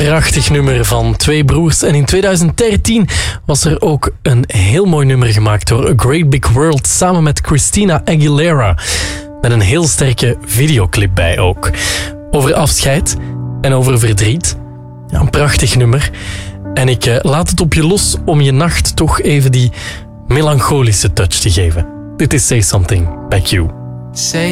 prachtig nummer van twee broers. En in 2013 was er ook een heel mooi nummer gemaakt door A Great Big World samen met Christina Aguilera. Met een heel sterke videoclip bij ook. Over afscheid en over verdriet. Ja, een prachtig nummer. En ik laat het op je los om je nacht toch even die melancholische touch te geven. Dit is Say Something bij Q. Say